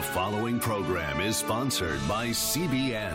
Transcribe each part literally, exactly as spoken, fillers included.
following program is sponsored by C B N.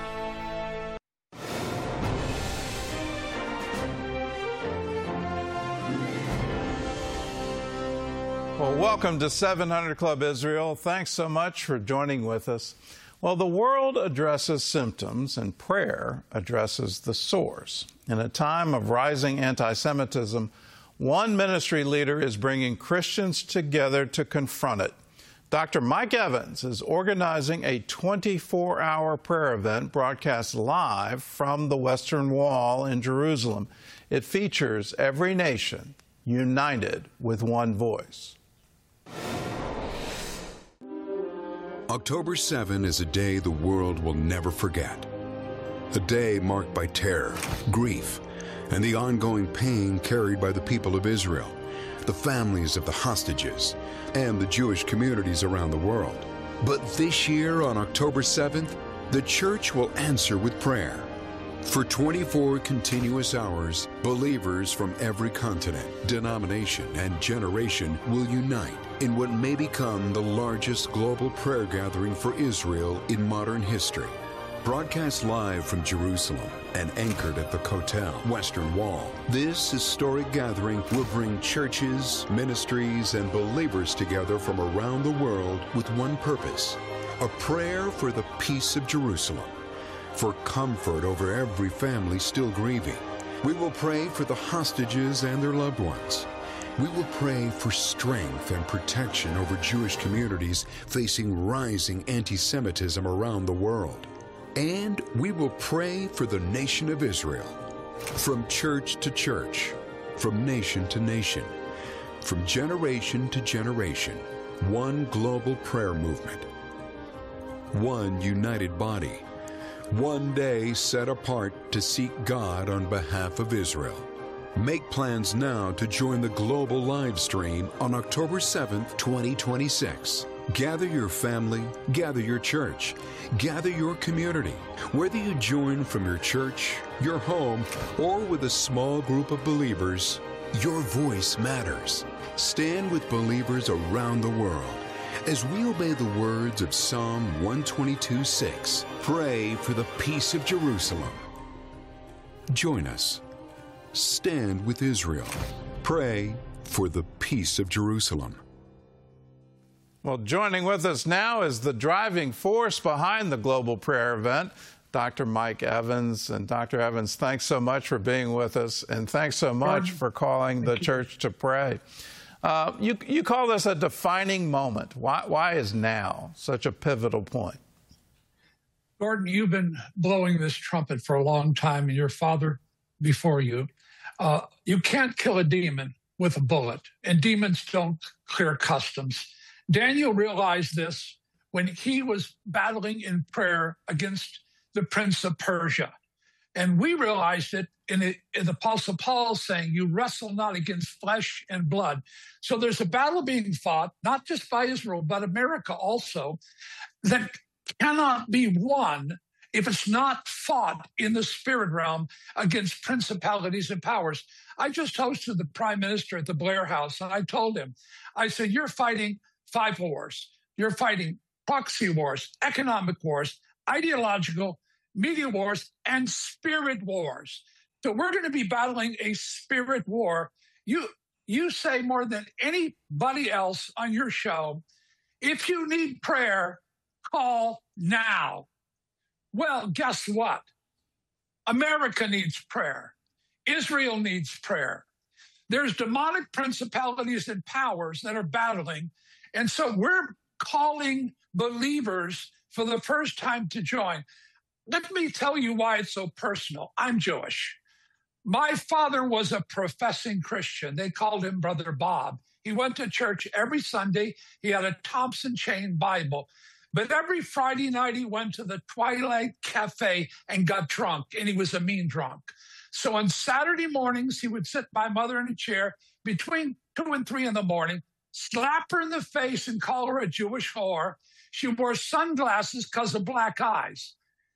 Well, welcome to seven hundred Club Israel. Thanks so much for joining with us. Well, the world addresses symptoms and prayer addresses the source. In a time of rising anti-Semitism, one ministry leader is bringing Christians together to confront it. Doctor Mike Evans is organizing a twenty-four hour prayer event broadcast live from the Western Wall in Jerusalem. It features every nation united with one voice. October seventh is a day the world will never forget. A day marked by terror, grief, and the ongoing pain carried by the people of Israel, the families of the hostages, and the Jewish communities around the world. But this year, on October seventh, the church will answer with prayer. For twenty-four continuous hours, believers from every continent, denomination, and generation will unite in what may become the largest global prayer gathering for Israel in modern history. Broadcast live from Jerusalem and anchored at the Kotel, Western Wall, this historic gathering will bring churches, ministries, and believers together from around the world with one purpose: a prayer for the peace of Jerusalem, for comfort over every family still grieving. We will pray for the hostages and their loved ones. We will pray for strength and protection over Jewish communities facing rising anti-Semitism around the world. And we will pray for the nation of Israel, from church to church, from nation to nation, from generation to generation. One global prayer movement, one united body, one day set apart to seek God on behalf of Israel. Make plans now to join the global live stream on October seventh, twenty twenty-six. Gather your family, gather your church, gather your community. Whether you join from your church, your home, or with a small group of believers, your voice matters. Stand with believers around the world as we obey the words of Psalm one twenty-two six. Pray for the peace of Jerusalem. Join us. Stand with Israel. Pray for the peace of Jerusalem. Well, joining with us now is the driving force behind the global prayer event, Doctor Mike Evans. And Doctor Evans, thanks so much for being with us, and thanks so much for calling the church to pray. Uh, you, you call this a defining moment. Why, why is now such a pivotal point? Gordon, you've been blowing this trumpet for a long time, and your father before you. Uh, you can't kill a demon with a bullet, and demons don't clear customs. Daniel realized this when he was battling in prayer against the prince of Persia. And we realized it in, it in the Apostle Paul saying, you wrestle not against flesh and blood. So there's a battle being fought, not just by Israel, but America also, that cannot be won if it's not fought in the spirit realm against principalities and powers. I just hosted the prime minister at the Blair House, and I told him, I said, you're fighting five wars. You're fighting proxy wars, economic wars, ideological, media wars, and spirit wars. So we're going to be battling a spirit war. You, you say more than anybody else on your show, if you need prayer, call now. Well, guess what? America needs prayer. Israel needs prayer. There's demonic principalities and powers that are battling. And so we're calling believers for the first time to join. Let me tell you why it's so personal. I'm Jewish. My father was a professing Christian. They called him Brother Bob. He went to church every Sunday. He had a Thompson Chain Bible. But every Friday night, he went to the Twilight Cafe and got drunk, and he was a mean drunk. So on Saturday mornings, he would sit my mother in a chair between two and three in the morning, slap her in the face and call her a Jewish whore. She wore sunglasses because of black eyes.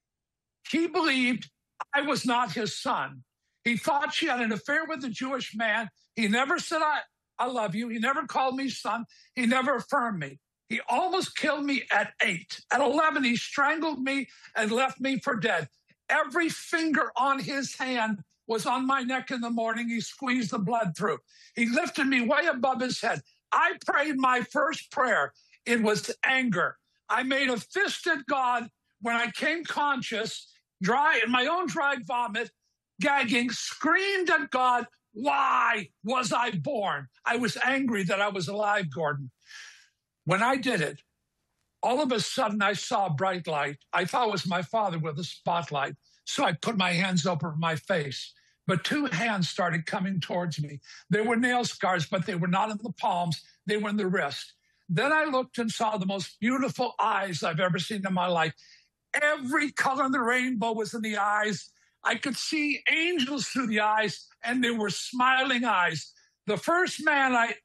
He believed I was not his son. He thought she had an affair with a Jewish man. He never said, I, I love you. He never called me son. He never affirmed me. He almost killed me at eight. At eleven, he strangled me and left me for dead. Every finger on his hand was on my neck in the morning. He squeezed the blood through. He lifted me way above his head. I prayed my first prayer. It was anger. I made a fist at God when I came conscious, dry in my own dried vomit, gagging, screamed at God, why was I born? I was angry that I was alive, Gordon. When I did it, all of a sudden I saw a bright light. I thought it was my father with a spotlight. So I put my hands over my face. But two hands started coming towards me. They were nail scars, but they were not in the palms. They were in the wrist. Then I looked and saw the most beautiful eyes I've ever seen in my life. Every color in the rainbow was in the eyes. I could see angels through the eyes, and they were smiling eyes. The first man I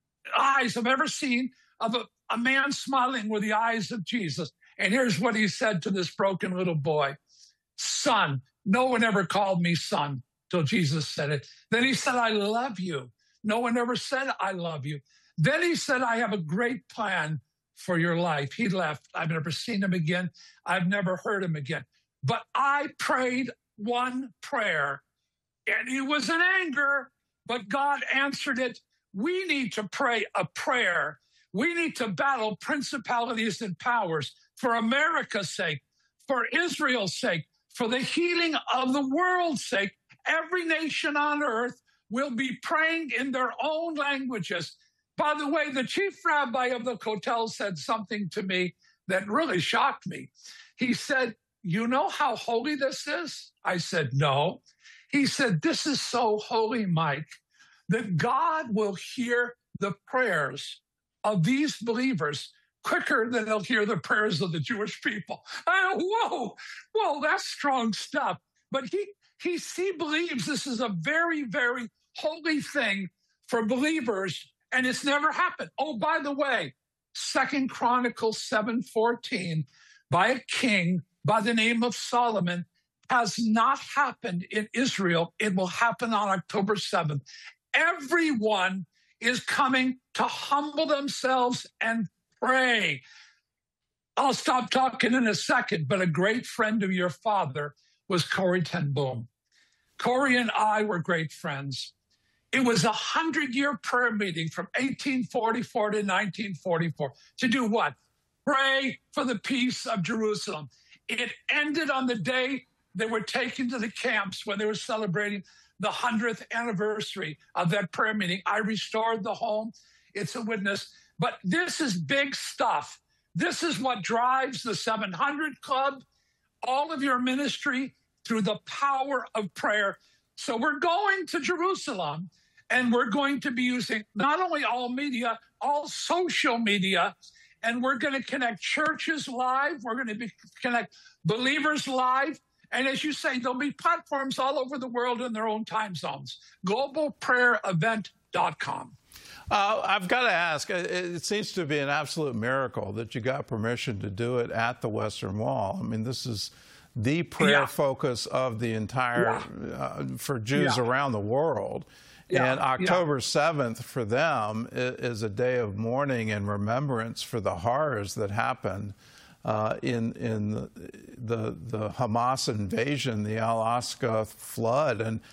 eyes I've ever seen of a, a man smiling were the eyes of Jesus. And here's what he said to this broken little boy. Son. No one ever called me son till Jesus said it. Then he said, I love you. No one ever said, I love you. Then he said, I have a great plan for your life. He left. I've never seen him again. I've never heard him again. But I prayed one prayer, and it was in anger, but God answered it. We need to pray a prayer. We need to battle principalities and powers for America's sake, for Israel's sake, for the healing of the world's sake. Every nation on earth will be praying in their own languages. By the way, the chief rabbi of the Kotel said something to me that really shocked me. He said, you know how holy this is? I said, no. He said, this is so holy, Mike, that God will hear the prayers of these believers quicker than they'll hear the prayers of the Jewish people. I, whoa, whoa, that's strong stuff. But he, he, he believes this is a very, very holy thing for believers, and it's never happened. Oh, by the way, Second Chronicles seven fourteen, by a king by the name of Solomon, has not happened in Israel. It will happen on October seventh. Everyone is coming to humble themselves and pray. I'll stop talking in a second, but a great friend of your father was Corrie ten Boom. Corrie and I were great friends. It was a hundred-year prayer meeting from eighteen forty-four to nineteen forty-four. To do what? Pray for the peace of Jerusalem. It ended on the day they were taken to the camps when they were celebrating the hundredth anniversary of that prayer meeting. I restored the home. It's a witness. But this is big stuff. This is what drives the seven hundred Club, all of your ministry, through the power of prayer. So we're going to Jerusalem, and we're going to be using not only all media, all social media, and we're going to connect churches live. We're going to be, connect believers live. And as you say, there'll be platforms all over the world in their own time zones. global prayer event dot com. Uh, I've got to ask, it, it seems to be an absolute miracle that you got permission to do it at the Western Wall. I mean, this is the prayer yeah. focus of the entire, yeah. uh, for Jews yeah. around the world. Yeah. And October seventh for them is a day of mourning and remembrance for the horrors that happened uh, in in the, the the Hamas invasion, the Al-Aqsa flood, and